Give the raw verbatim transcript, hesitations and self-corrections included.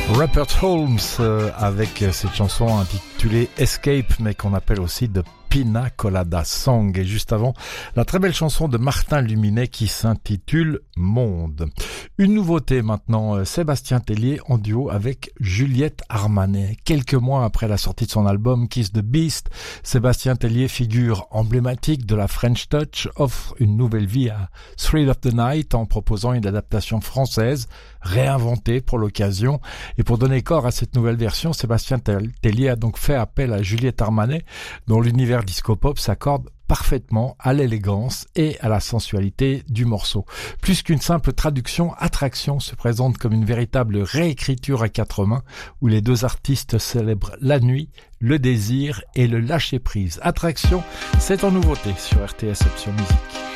Rupert Holmes euh, avec cette chanson intitulée Escape, mais qu'on appelle aussi The Pina Colada Song. Et juste avant, la très belle chanson de Martin Luminet qui s'intitule Monde. Une nouveauté maintenant, Sébastien Tellier en duo avec Juliette Armanet. Quelques mois après la sortie de son album Kiss the Beast, Sébastien Tellier, figure emblématique de la French Touch, offre une nouvelle vie à Thrill of the Night en proposant une adaptation française réinventée pour l'occasion. Et pour donner corps à cette nouvelle version, Sébastien Tellier a donc fait appel à Juliette Armanet, dont l'univers disco-pop s'accorde parfaitement à l'élégance et à la sensualité du morceau. Plus qu'une simple traduction, Attraction se présente comme une véritable réécriture à quatre mains où les deux artistes célèbrent la nuit, le désir et le lâcher-prise. Attraction, c'est en nouveauté sur R T S Option Musique.